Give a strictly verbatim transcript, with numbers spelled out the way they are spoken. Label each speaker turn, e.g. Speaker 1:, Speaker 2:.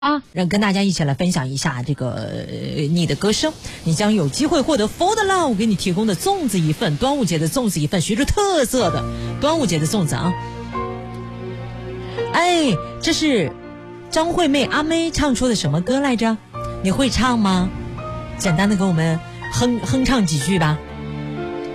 Speaker 1: 啊，让跟大家一起来分享一下这个、呃、你的歌声，你将有机会获得 For the Love 给你提供的粽子一份，端午节的粽子一份，学出特色的端午节的粽子啊！哎，这是张惠妹阿妹唱出的什么歌来着？你会唱吗？简单的给我们哼哼唱几句吧。